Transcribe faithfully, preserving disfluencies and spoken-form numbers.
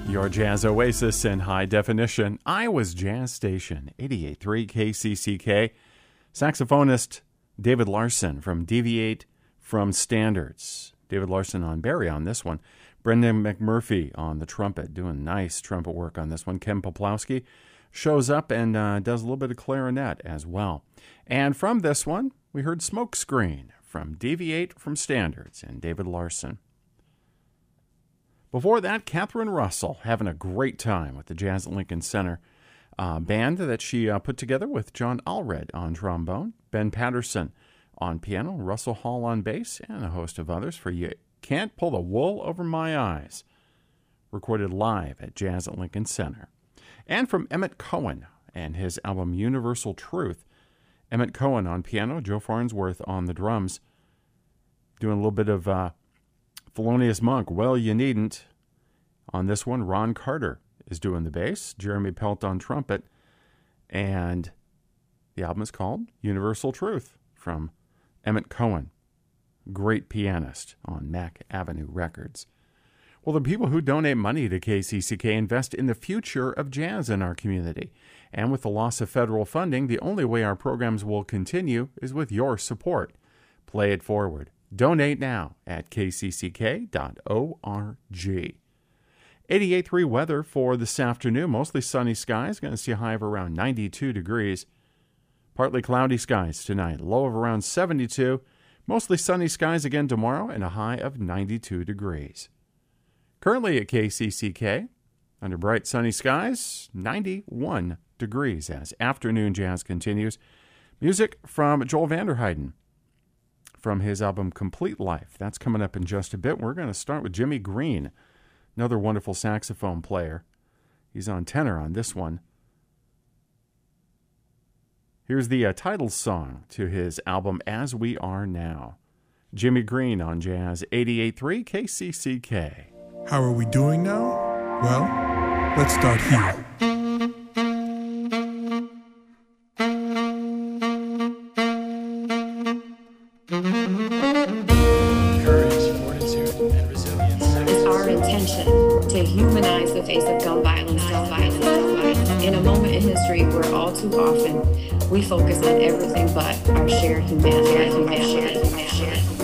Your jazz oasis in high definition. Iowa's Jazz Station, eighty-eight point three K C C K. Saxophonist David Larson from Deviate from Standards. David Larson on Barry on this one. Brendan McMurphy on the trumpet, doing nice trumpet work on this one. Ken Poplowski shows up and uh, does a little bit of clarinet as well. And from this one, we heard Smokescreen from Deviate from Standards and David Larson. Before that, Catherine Russell having a great time with the Jazz at Lincoln Center uh, band that she uh, put together with John Allred on trombone, Ben Patterson on piano, Russell Hall on bass, and a host of others for You Can't Pull the Wool Over My Eyes, recorded live at Jazz at Lincoln Center. And from Emmett Cohen and his album Universal Truth, Emmett Cohen on piano, Joe Farnsworth on the drums, doing a little bit of uh, Thelonious Monk, Well You Needn't. On this one, Ron Carter is doing the bass, Jeremy Pelt on trumpet, and the album is called Universal Truth from Emmett Cohen, great pianist on Mack Avenue Records. Well, the people who donate money to K C C K invest in the future of jazz in our community. And with the loss of federal funding, the only way our programs will continue is with your support. Play it forward. Donate now at k c c k dot org. eighty-eight point three weather for this afternoon. Mostly sunny skies. Going to see a high of around ninety-two degrees. Partly cloudy skies tonight. Low of around seventy-two. Mostly sunny skies again tomorrow and a high of ninety-two degrees. Currently at K C C K, under bright sunny skies, ninety-one degrees as afternoon jazz continues. Music from Joel Vanderheiden from his album Complete Life. That's coming up in just a bit. We're going to start with Jimmy Green, another wonderful saxophone player. He's on tenor on this one. Here's the uh, title song to his album As We Are Now. Jimmy Green on Jazz eighty-eight point three K C C K. How are we doing now? Well, let's start here. Courage, fortitude, and resilience. It's our intention to humanize the face of gun violence, gun violence, gun violence. In a moment in history where all too often we focus on everything but our shared humanity, our shared humanity, our shared humanity.